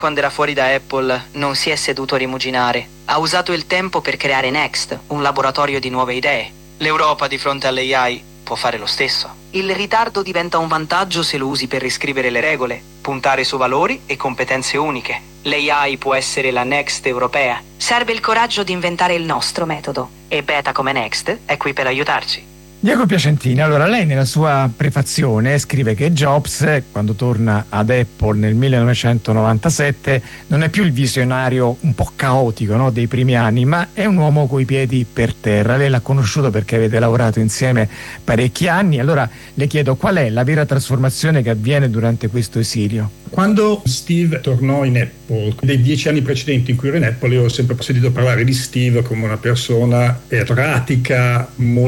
quando era fuori da Apple, non si è seduto a rimuginare. Ha usato il tempo per creare Next, un laboratorio di nuove idee. L'Europa di fronte all'AI può fare lo stesso. Il ritardo diventa un vantaggio se lo usi per riscrivere le regole, puntare su valori e competenze uniche. L'AI può essere la Next europea. Serve il coraggio di inventare il nostro metodo. E Beta come Next è qui per aiutarci. Diego Piacentini, allora lei nella sua prefazione scrive che Jobs, quando torna ad Apple nel 1997, non è più il visionario un po' caotico, no, dei primi anni, ma è un uomo coi piedi per terra. Lei l'ha conosciuto perché avete lavorato insieme parecchi anni, allora le chiedo qual è la vera trasformazione che avviene durante questo esilio? Quando Steve tornò in Apple, dei 10 anni precedenti in cui ero in Apple, io ho sempre sentito parlare di Steve come una persona erratica,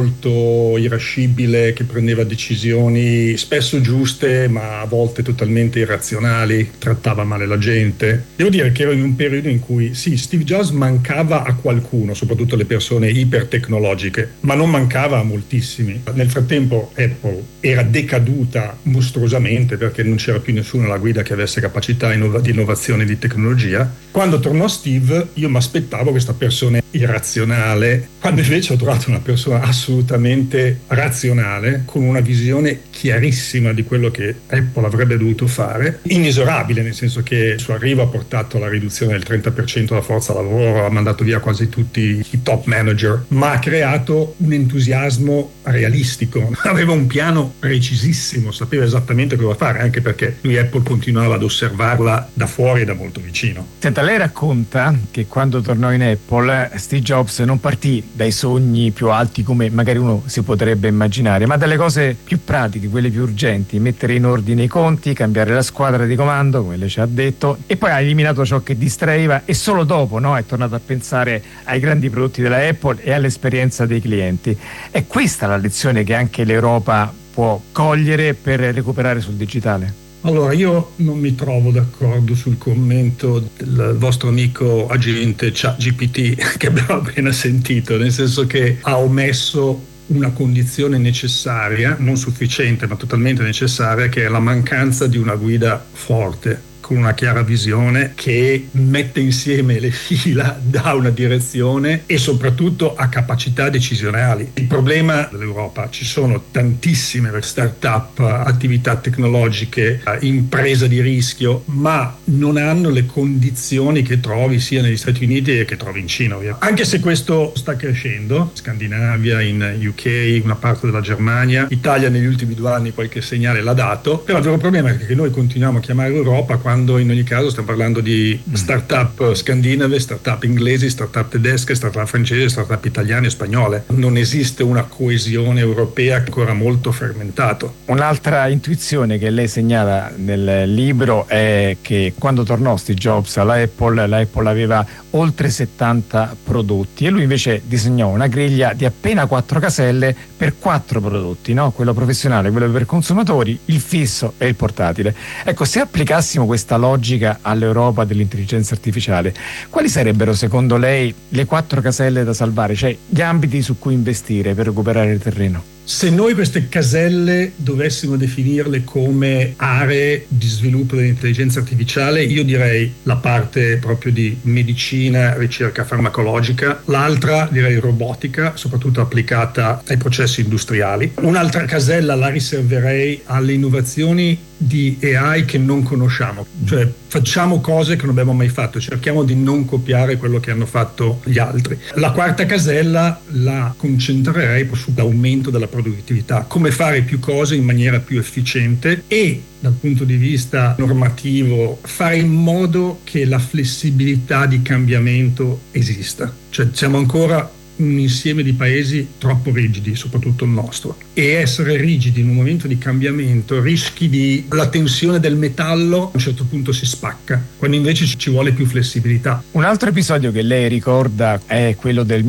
molto irascibile, che prendeva decisioni spesso giuste ma a volte totalmente irrazionali, trattava male la gente. Devo dire che ero in un periodo in cui sì, Steve Jobs mancava a qualcuno, soprattutto le persone ipertecnologiche, ma non mancava a moltissimi. Nel frattempo Apple era decaduta mostruosamente perché non c'era più nessuno alla guida che avesse capacità di innovazione e di tecnologia. Quando tornò Steve, io mi aspettavo questa persona irrazionale, quando invece ho trovato una persona assolutamente razionale, con una visione chiarissima di quello che Apple avrebbe dovuto fare, inesorabile, nel senso che il suo arrivo ha portato alla riduzione del 30% della forza lavoro, ha mandato via quasi tutti i top manager, ma ha creato un entusiasmo realistico, aveva un piano precisissimo, sapeva esattamente cosa fare, anche perché lui Apple continuava ad osservarla da fuori e da molto vicino. Senta, lei racconta che quando tornò in Apple Steve Jobs non partì dai sogni più alti come magari uno si potrebbe immaginare, ma dalle cose più pratiche, quelle più urgenti: mettere in ordine i conti, cambiare la squadra di comando, come lei ci ha detto, e poi ha eliminato ciò che distraeva e solo dopo, no, è tornato a pensare ai grandi prodotti della Apple e all'esperienza dei clienti. È questa la lezione che anche l'Europa può cogliere per recuperare sul digitale? Allora, io non mi trovo d'accordo sul commento del vostro amico agente ChatGPT che abbiamo appena sentito, nel senso che ha omesso una condizione necessaria, non sufficiente ma totalmente necessaria, che è la mancanza di una guida forte, con una chiara visione che mette insieme le fila, dà una direzione e soprattutto ha capacità decisionali. Il problema dell'Europa: ci sono tantissime start-up, attività tecnologiche, imprese di rischio, ma non hanno le condizioni che trovi sia negli Stati Uniti che trovi in Cina, ovviamente. Anche se questo sta crescendo, Scandinavia, in UK, una parte della Germania, Italia negli ultimi 2 anni qualche segnale l'ha dato, però il vero problema è che noi continuiamo a chiamare Europa quando in ogni caso stiamo parlando di start-up scandinave, start-up inglesi, start-up tedesche, start-up francesi, start-up italiane e spagnole. Non esiste una coesione europea ancora molto fermentato. Un'altra intuizione che lei segnala nel libro è che quando tornò Steve Jobs alla Apple, la Apple aveva oltre 70 prodotti e lui invece disegnò una griglia di appena 4 caselle per 4 prodotti, no? Quello professionale, quello per consumatori, il fisso e il portatile. Ecco, se applicassimo questa logica all'Europa dell'intelligenza artificiale, quali sarebbero secondo lei le 4 caselle da salvare, cioè gli ambiti su cui investire per recuperare il terreno? Se noi queste caselle dovessimo definirle come aree di sviluppo dell'intelligenza artificiale, io direi la parte proprio di medicina, ricerca farmacologica, l'altra direi robotica, soprattutto applicata ai processi industriali. Un'altra casella la riserverei alle innovazioni di AI che non conosciamo, cioè facciamo cose che non abbiamo mai fatto, cerchiamo di non copiare quello che hanno fatto gli altri. La quarta casella la concentrerei sull'aumento della produttività, come fare più cose in maniera più efficiente e dal punto di vista normativo fare in modo che la flessibilità di cambiamento esista. Cioè siamo ancora un insieme di paesi troppo rigidi, soprattutto il nostro, e essere rigidi in un momento di cambiamento rischi di la tensione del metallo a un certo punto si spacca, quando invece ci vuole più flessibilità. Un altro episodio che lei ricorda è quello del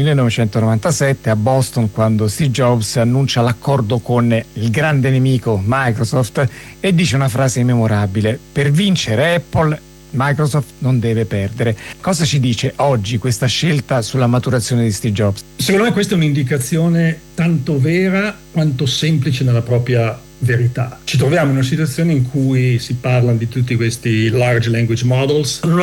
1997 a Boston, quando Steve Jobs annuncia l'accordo con il grande nemico Microsoft e dice una frase memorabile: per vincere Apple Microsoft non deve perdere. Cosa ci dice oggi questa scelta sulla maturazione di Steve Jobs? Secondo me questa è un'indicazione tanto vera quanto semplice nella propria verità. Ci troviamo in una situazione in cui si parlano di tutti questi large language models, non